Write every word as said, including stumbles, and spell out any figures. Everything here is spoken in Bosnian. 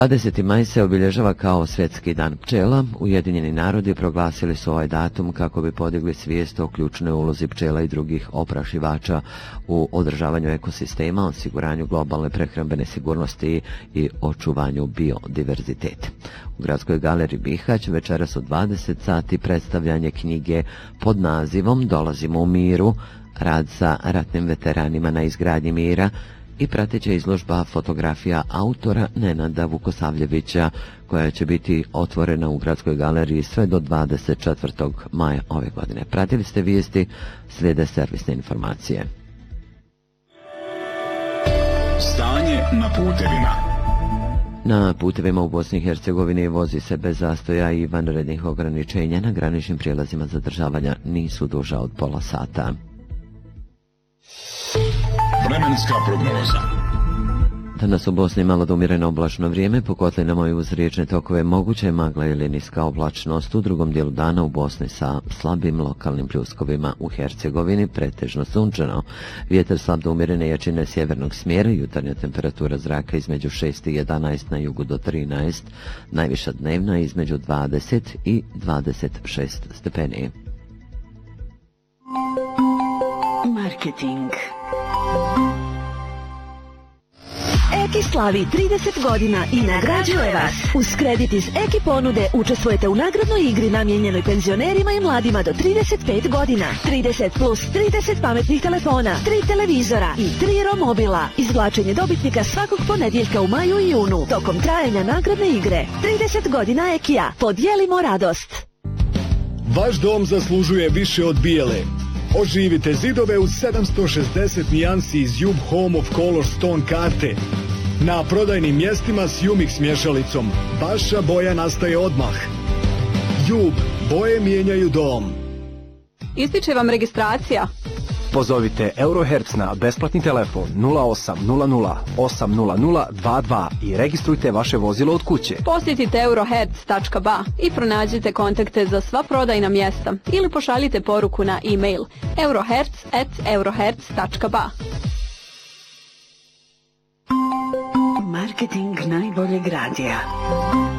dvadeseti maj se obilježava kao Svjetski dan pčela. Ujedinjeni narodi proglasili su ovaj datum kako bi podigli svijest o ključnoj ulozi pčela i drugih oprašivača u održavanju ekosistema, osiguranju globalne prehrambene sigurnosti i očuvanju biodiverziteta. U Gradskoj galeriji Bihać večeras u dvadeset sati predstavljanje knjige pod nazivom Dolazimo u miru, rad sa ratnim veteranima na izgradnji mira, i prateća izložba fotografija autora Nenada Vukosavljevića, koja će biti otvorena u Gradskoj galeriji sve do dvadeset četvrtog maja ove godine. Pratili ste vijesti, slijede servisne informacije. Stanje na putevima. Na putevima u Bosni i Hercegovini vozi se bez zastoja i vanrednih ograničenja. Na graničnim prijelazima zadržavanja nisu duža od pola sata. Vremenska prognoza. Danas u Bosni malo do umjereno oblačno vrijeme, po kotlinama i uz riječne tokove moguće je magla ili niska oblačnost. U drugom dijelu dana u Bosni sa slabim lokalnim pljuskovima, u Hercegovini pretežno sunčano. Vjetar slab do umjerene jačine sjevernog smjera, jutarnja temperatura zraka između šest i jedanaest, na jugu do trinaest, najviša dnevna između dvadeset i dvadeset šest stepeni. Marketing. Eki slavi trideset godina i nagrađuje vas. Uz kredit iz Eki ponude učestvujete u nagradnoj igri namijenjenoj penzionerima i mladima do trideset pet godina. trideset plus trideset pametnih telefona, tri televizora i tri romobila. Izvlačenje dobitnika svakog ponedjeljka u maju i junu tokom trajanja nagradne igre. trideset godina Ekija. Podijelimo radost. Vaš dom zaslužuje više od bijele. Oživite zidove u sedamsto šezdeset nijansi iz Jub Home of Color Stone karte. Na prodajnim mjestima s Jumix smješalicom. Vaša boja nastaje odmah. Jub, boje mijenjaju dom. Ističe vam registracija. Pozovite Eurohertz na besplatni telefon nula osam nula nula osam nula nula dva dva i registrujte vaše vozilo od kuće. Posjetite eurohertz tačka ba i pronađite kontakte za sva prodajna mjesta ili pošaljite poruku na e-mail eurohertz at eurohertz tačka ba. Marketing najboljeg radija.